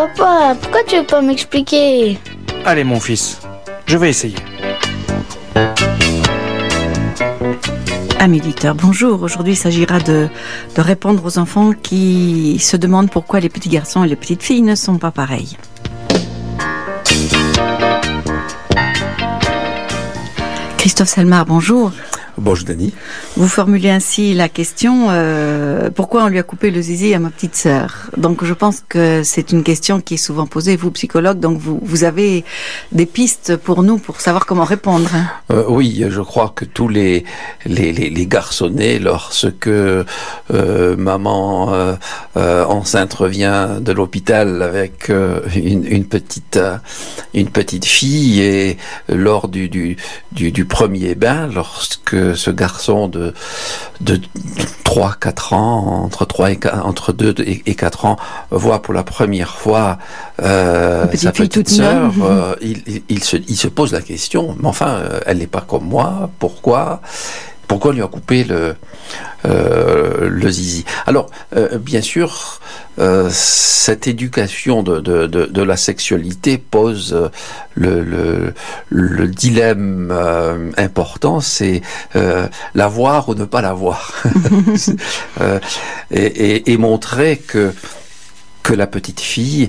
Papa, pourquoi tu veux pas m'expliquer? Allez mon fils, je vais essayer. Amis auditeurs, bonjour. Aujourd'hui, il s'agira de répondre aux enfants qui se demandent pourquoi les petits garçons et les petites filles ne sont pas pareils. Christophe Salmar, bonjour. Bonjour Dani. Vous formulez ainsi la question pourquoi on lui a coupé le zizi à ma petite sœur. Donc je pense que c'est une question qui est souvent posée, vous psychologue, donc vous avez des pistes pour nous pour savoir comment répondre. Oui, je crois que tous les garçonnets, lorsque maman enceinte revient de l'hôpital avec une petite fille, et lors du premier bain, lorsque ce garçon de 3-4 ans, entre 2 et 4 ans, voit pour la première fois sa petite sœur, il se pose la question, mais enfin, elle n'est pas comme moi, pourquoi on lui a coupé le zizi? Alors, bien sûr, cette éducation de la sexualité pose le dilemme important, c'est l'avoir ou ne pas l'avoir. et montrer que la petite fille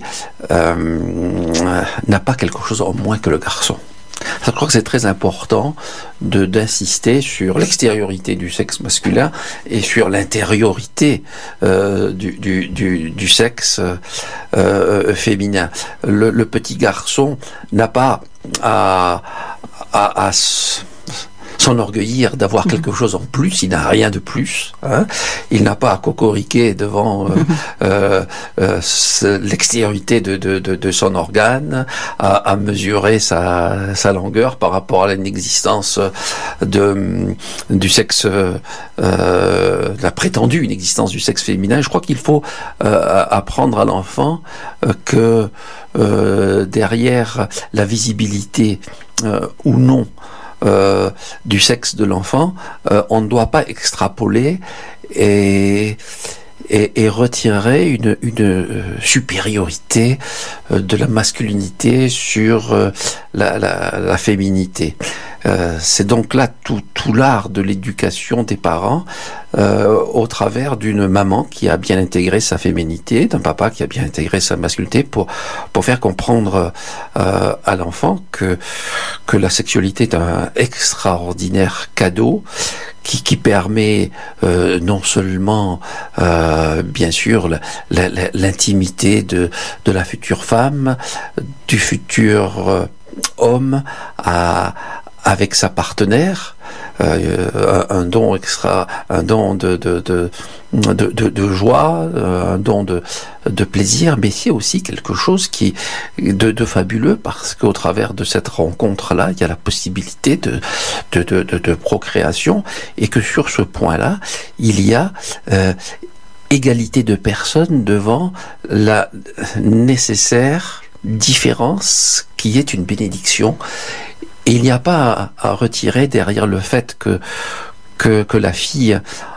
n'a pas quelque chose en moins que le garçon. Je crois que c'est très important d'insister sur l'extériorité du sexe masculin et sur l'intériorité du sexe féminin. Le petit garçon n'a pas à s'enorgueillir d'avoir quelque chose en plus, il n'a rien de plus, hein. Il n'a pas à cocoriquer devant l'extériorité de son organe, à mesurer sa longueur par rapport à l'inexistence du sexe, la prétendue inexistence du sexe féminin. Je crois qu'il faut apprendre à l'enfant que derrière la visibilité ou non du sexe de l'enfant, on ne doit pas extrapoler et retirer une supériorité de la masculinité sur la féminité. C'est donc là tout l'art de l'éducation des parents au travers d'une maman qui a bien intégré sa féminité, d'un papa qui a bien intégré sa masculinité pour faire comprendre à l'enfant que la sexualité est un extraordinaire cadeau qui permet non seulement bien sûr l'intimité de la future femme, du futur homme avec sa partenaire, un don de joie, un don de plaisir, mais c'est aussi quelque chose qui de fabuleux, parce qu'au travers de cette rencontre-là, il y a la possibilité de procréation, et que sur ce point-là, il y a égalité de personnes devant la nécessaire différence qui est une bénédiction. Et il n'y a pas à retirer derrière le fait que la fille